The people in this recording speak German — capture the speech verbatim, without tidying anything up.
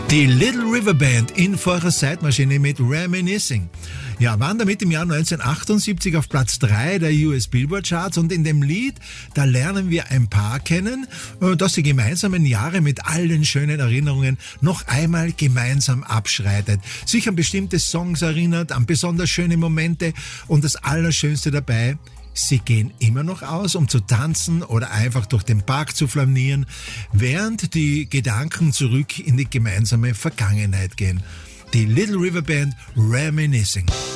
Die Little River Band in vorher Zeitmaschine mit Reminiscing. Ja, waren damit im Jahr neunzehnhundertachtundsiebzig auf Platz drei der U S Billboard Charts und in dem Lied, da lernen wir ein Paar kennen, das die gemeinsamen Jahre mit all den schönen Erinnerungen noch einmal gemeinsam abschreitet, sich an bestimmte Songs erinnert, an besonders schöne Momente und das Allerschönste dabei, sie gehen immer noch aus, um zu tanzen oder einfach durch den Park zu flanieren, während die Gedanken zurück in die gemeinsame Vergangenheit gehen. Die Little River Band Reminiscing.